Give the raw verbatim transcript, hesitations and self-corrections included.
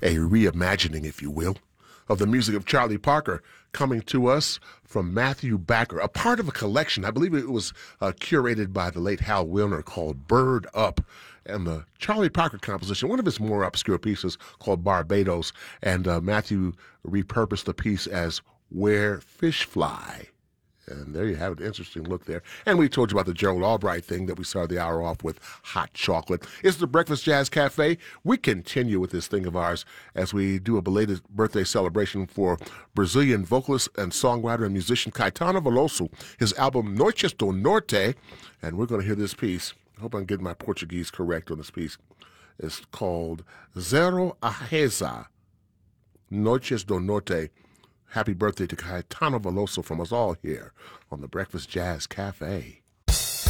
a reimagining, if you will, of the music of Charlie Parker, coming to us from Matthew Backer, a part of a collection. I believe it was uh, curated by the late Hal Wilner called Bird Up, and the Charlie Parker composition, one of his more obscure pieces called Barbados, and uh, Matthew repurposed the piece as Where Fish Fly. And there you have it. Interesting look there. And we told you about the Gerald Albright thing that we started the hour off with, Hot Chocolate. It's the Breakfast Jazz Cafe. We continue with this thing of ours as we do a belated birthday celebration for Brazilian vocalist and songwriter and musician Caetano Veloso, his album Noites do Norte. And we're going to hear this piece. I hope I'm getting my Portuguese correct on this piece. It's called Zero a Reza, Noites do Norte. Happy birthday to Caetano Veloso from us all here on the Breakfast Jazz Cafe.